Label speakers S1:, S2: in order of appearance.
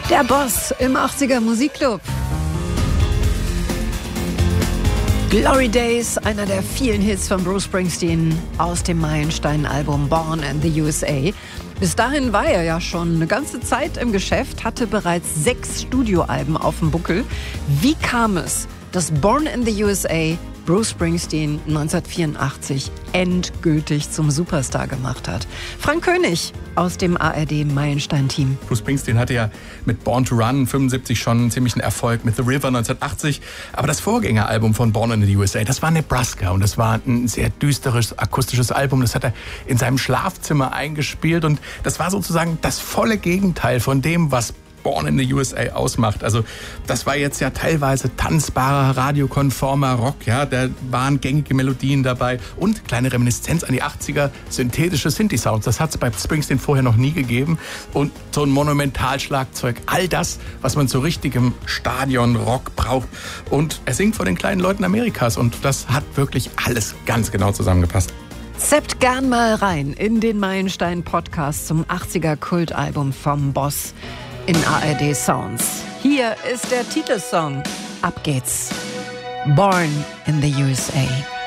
S1: Der Boss im 80er Musikclub. Glory Days, einer der vielen Hits von Bruce Springsteen aus dem Meilenstein-Album Born in the USA. Bis dahin war er ja schon eine ganze Zeit im Geschäft, hatte bereits 6 Studioalben auf dem Buckel. Wie kam es, dass Born in the USA Bruce Springsteen 1984 endgültig zum Superstar gemacht hat? Frank König aus dem ARD-Meilenstein-Team.
S2: Bruce Springsteen hatte ja mit Born to Run 75 schon einen ziemlichen Erfolg, mit The River 1980. Aber das Vorgängeralbum von Born in the USA, das war Nebraska. Und das war ein sehr düsteres, akustisches Album. Das hat er in seinem Schlafzimmer eingespielt. Und das war sozusagen das volle Gegenteil von dem, was Born in the USA ausmacht. Also das war jetzt ja teilweise tanzbarer, radiokonformer Rock, ja, da waren gängige Melodien dabei und kleine Reminiszenz an die 80er, synthetische Synthi-Sounds. Das hat es bei Springsteen vorher noch nie gegeben. Und so ein Monumentalschlagzeug, all das, was man zu richtigem Stadion-Rock braucht. Und er singt vor den kleinen Leuten Amerikas und das hat wirklich alles ganz genau zusammengepasst.
S1: Zappt gern mal rein in den Meilenstein-Podcast zum 80er-Kultalbum vom Boss in ARD Sounds. Hier ist der Titelsong. Ab geht's. Born in the USA.